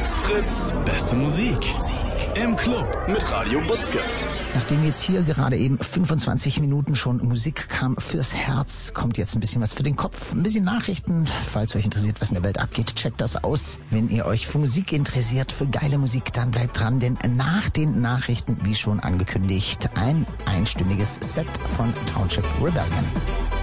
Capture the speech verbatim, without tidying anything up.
Fritz, Fritz, beste Musik. Im Club mit Radio Butzke. Nachdem jetzt hier gerade eben fünfundzwanzig Minuten schon Musik kam fürs Herz, kommt jetzt ein bisschen was für den Kopf, ein bisschen Nachrichten. Falls euch interessiert, was in der Welt abgeht, checkt das aus. Wenn ihr euch für Musik interessiert, für geile Musik, dann bleibt dran, denn nach den Nachrichten, wie schon angekündigt, ein einstündiges Set von Township Rebellion.